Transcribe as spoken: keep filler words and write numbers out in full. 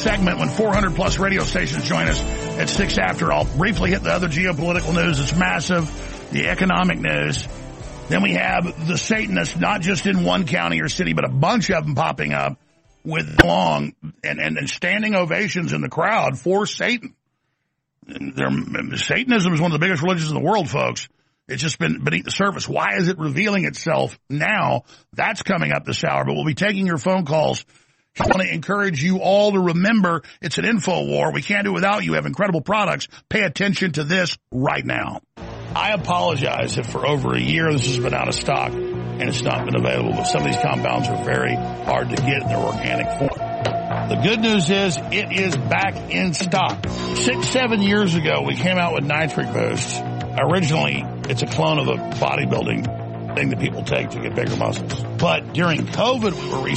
segment when four hundred plus radio stations join us at six after. I'll briefly hit the other geopolitical news. It's massive. The economic news. Then we have the Satanists, not just in one county or city, but a bunch of them popping up with long and, and, and standing ovations in the crowd for Satan. They're, Satanism is one of the biggest religions in the world, folks. It's just been beneath the surface. Why is it revealing itself now? That's coming up this hour, but we'll be taking your phone calls. I want to encourage you all to remember it's an info war. We can't do it without you. We have incredible products. Pay attention to this right now. I apologize if for over a year this has been out of stock and it's not been available, but some of these compounds are very hard to get in their organic form. The good news is it is back in stock. Six, seven years ago, we came out with Nitric Boost. Originally, it's a clone of a bodybuilding thing that people take to get bigger muscles. But during COVID, we were